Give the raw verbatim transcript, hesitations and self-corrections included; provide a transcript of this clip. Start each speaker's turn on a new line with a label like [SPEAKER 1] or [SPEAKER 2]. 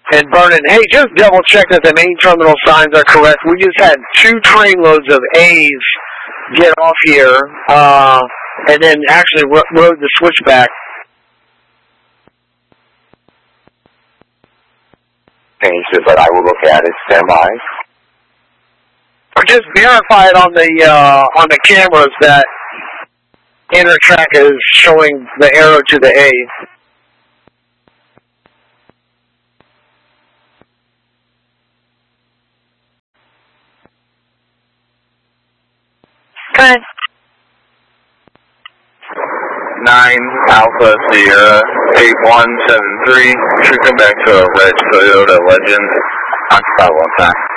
[SPEAKER 1] And Vernon, hey, just double check that the main terminal signs are correct. We just had two train loads of A's get off here, uh, and then actually rode the switchback.
[SPEAKER 2] Changed it, but I will look at it. Stand by.
[SPEAKER 1] Or just verify it on the uh, on the cameras that inner track is showing the arrow to the A.
[SPEAKER 3] Good.
[SPEAKER 4] Nine Alpha Sierra eight one seven three. Should come back to a red Toyota Legend. Occupy one time.